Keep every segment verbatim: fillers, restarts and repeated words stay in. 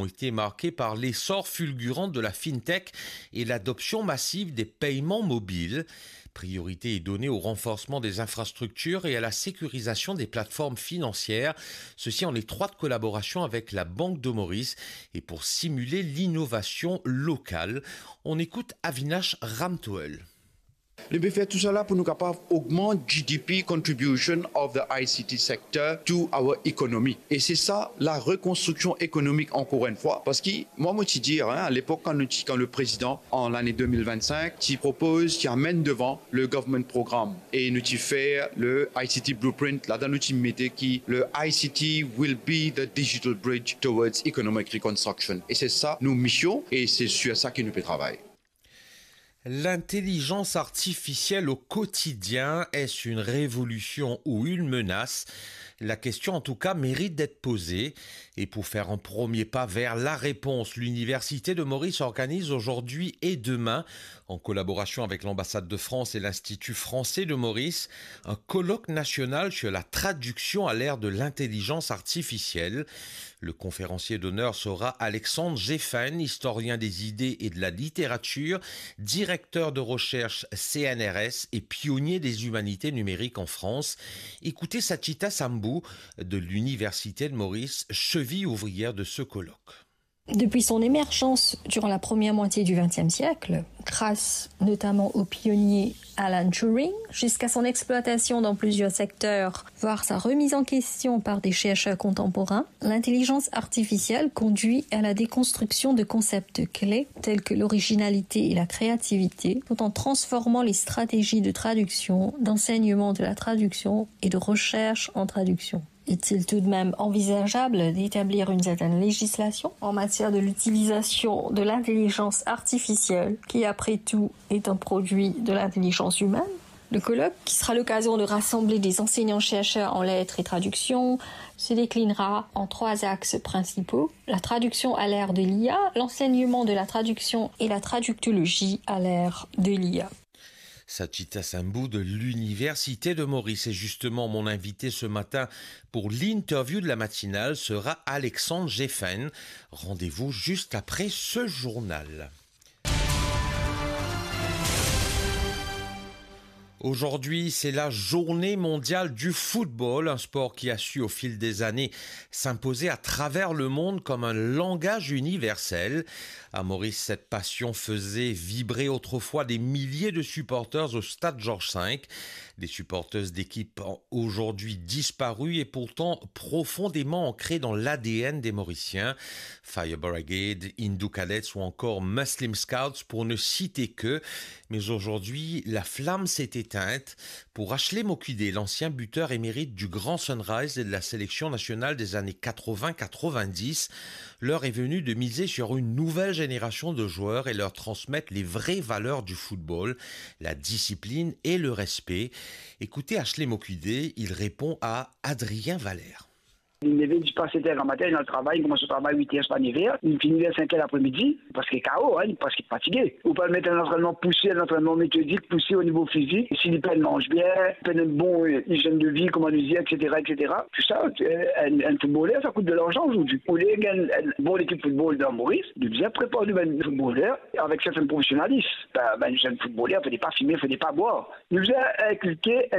été marqués par l'essor fulgurant de la fintech et l'adoption massive des paiements mobiles. Priorité est donnée au renforcement des infrastructures et à la sécurisation des plateformes financières, ceci en étroite collaboration avec la Banque de Maurice et pour stimuler l'innovation locale. On écoute Avinash Ramtoel. Le B fait tout cela pour nous capables d'augmenter G D P contribution of the I C T sector to our economy. Et c'est ça la reconstruction économique encore une fois. Parce que moi, moi, je dis, hein, à l'époque, quand, quand le président, en l'année deux mille vingt-cinq, il propose, il amène devant le government programme et nous fait le I C T blueprint, là-dedans, nous mettons qui le I C T will be the digital bridge towards economic reconstruction. Et c'est ça, nos missions, et c'est sur ça que nous peut travailler. L'intelligence artificielle au quotidien, est-ce une révolution ou une menace ? La question en tout cas mérite d'être posée. Et pour faire un premier pas vers la réponse, l'Université de Maurice organise aujourd'hui et demain, en collaboration avec l'ambassade de France et l'Institut français de Maurice, un colloque national sur la traduction à l'ère de l'intelligence artificielle. Le conférencier d'honneur sera Alexandre Géffen, historien des idées et de la littérature, directeur de recherche C N R S et pionnier des humanités numériques en France. Écoutez Sachita Sambou de l'Université de Maurice, cheville ouvrière de ce colloque. Depuis son émergence durant la première moitié du vingtième siècle, grâce notamment au pionnier Alan Turing, jusqu'à son exploitation dans plusieurs secteurs, voire sa remise en question par des chercheurs contemporains, l'intelligence artificielle conduit à la déconstruction de concepts clés tels que l'originalité et la créativité, tout en transformant les stratégies de traduction, d'enseignement de la traduction et de recherche en traduction. Est-il tout de même envisageable d'établir une certaine législation en matière de l'utilisation de l'intelligence artificielle, qui après tout est un produit de l'intelligence humaine ? Le colloque, qui sera l'occasion de rassembler des enseignants-chercheurs en lettres et traduction, se déclinera en trois axes principaux. La traduction à l'ère de l'I A, l'enseignement de la traduction et la traductologie à l'ère de l'I A. Sachita Sambou de l'Université de Maurice. Et justement, mon invité ce matin pour l'interview de la matinale sera Alexandre Géffen. Rendez-vous juste après ce journal. Aujourd'hui, c'est la journée mondiale du football, un sport qui a su au fil des années s'imposer à travers le monde comme un langage universel. À Maurice, cette passion faisait vibrer autrefois des milliers de supporters au stade Georges cinq. Des supporters d'équipes aujourd'hui disparues et pourtant profondément ancrées dans l'A D N des Mauriciens. Fire Brigade, Hindu Cadets ou encore Muslim Scouts pour ne citer que. Mais aujourd'hui, la flamme s'est éteinte. Pour Ashley Mokudé, l'ancien buteur émérite du Grand Sunrise et de la sélection nationale des années quatre-vingts quatre-vingt-dix, l'heure est venue de miser sur une nouvelle génération de joueurs et leur transmettre les vraies valeurs du football, la discipline et le respect. Écoutez Ashley Mokudé, il répond à Adrien Valère. Il devait passer terre en matin dans le travail, il commence au travail à huit heures, pas neuf heures, il finit vers cinq heures l'après-midi, parce qu'il est K O, hein, parce qu'il est fatigué. Ou pas le mettre un entraînement poussé, un entraînement méthodique, poussé au niveau physique, s'il peut mange bien, peut une bonne hygiène de vie, comme on disait, et cetera, et cetera. Tout ça, un, un footballeur, ça coûte de l'argent aujourd'hui. Vous voulez gagner une bonne équipe de football dans Maurice, il bien préparer du footballeur avec certains professionnalistes. Ben, ben, jeune footballeur, il ne faut pas fumer, il ne faut pas boire. Nous avons inculqué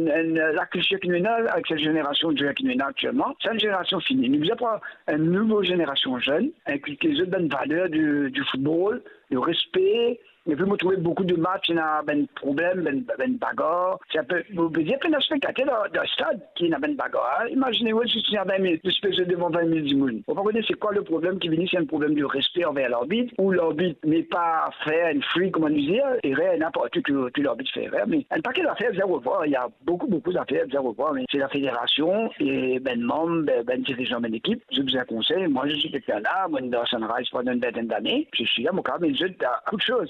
la culture communale avec cette génération de joueurs communaux actuellement. Une génération finie. Nous avons une nouvelle génération jeune, inculquer les bonnes valeurs du, du football, le respect. Et puis, vous trouvez beaucoup de matchs, il y a un problème, une bagarre. Vous pouvez dire qu'il y a un spectateur dans le stade qui a une bagarre. Imaginez-vous si il y a vingt mille, le spectateur devant vingt mille personnes. Vous comprenez, c'est quoi le problème qui vient? C'est un problème de respect envers l'arbitre, où l'arbitre n'est pas fait une free, comme on dit, et rien, n'importe que, que l'arbitre fait. Mais un paquet d'affaires, vous allez revoir. Il y a beaucoup, beaucoup d'affaires, vous allez revoir. Mais c'est la fédération et ben membre, ben dirigeant, ben équipe. Je vous un conseil. Moi, je suis quelqu'un là, moi, dans Sunrise pendant une vingtaine d'années. Je suis là, mon cas, mais je dis beaucoup de choses.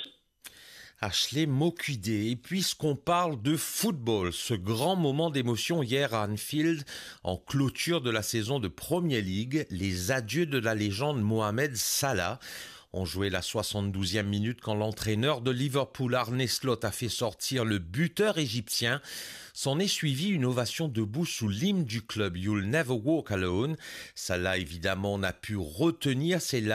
Ashley Mokudé. Et puisqu'on parle de football, ce grand moment d'émotion hier à Anfield, en clôture de la saison de Premier League, les adieux de la légende Mohamed Salah. On jouait la soixante-douzième minute quand l'entraîneur de Liverpool, Arne Slot, a fait sortir le buteur égyptien. S'en est suivi une ovation debout sous l'hymne du club You'll Never Walk Alone. Salah, évidemment, n'a pu retenir ses larmes.